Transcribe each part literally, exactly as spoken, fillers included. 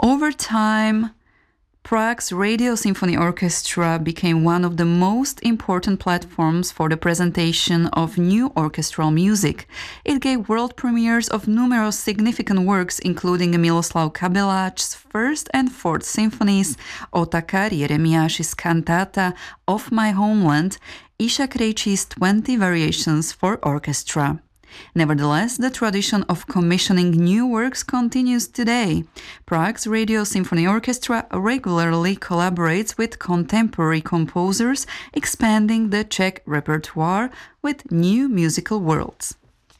Over time, Prague's Radio Symphony Orchestra became one of the most important platforms for the presentation of new orchestral music. It gave world premieres of numerous significant works, including Miloslav Kabeláč's First and Fourth Symphonies, Otakar Jeremiáš's Cantata of My Homeland, Isha Krejčí's twenty Variations for Orchestra. Nevertheless, the tradition of commissioning new works continues today. Prague's Radio Symphony Orchestra regularly collaborates with contemporary composers, expanding the Czech repertoire with new musical worlds.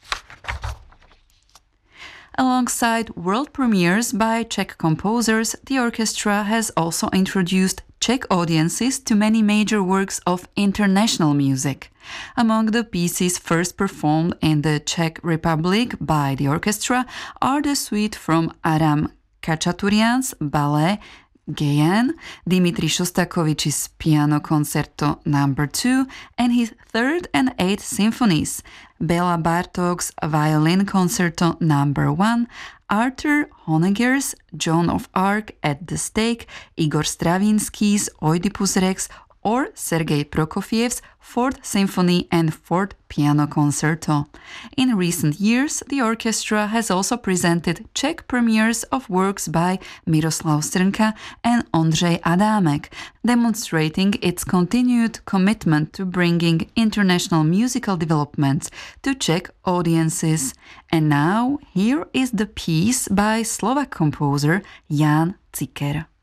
Alongside world premieres by Czech composers, the orchestra has also introduced Czech audiences to many major works of international music. Among the pieces first performed in the Czech Republic by the orchestra are the suite from Adam Khachaturian's ballet Gayane, Dmitri Shostakovich's Piano Concerto number two, and his third and eighth symphonies, Bela Bartok's Violin Concerto number one, Arthur Honegger's Joan of Arc at the Stake, Igor Stravinsky's Oedipus Rex, or Sergei Prokofiev's Fourth Symphony and Fourth Piano Concerto. In recent years, the orchestra has also presented Czech premieres of works by Miroslav Strnka and Ondřej Adámek, demonstrating its continued commitment to bringing international musical developments to Czech audiences. And now, here is the piece by Slovak composer Jan Ciker.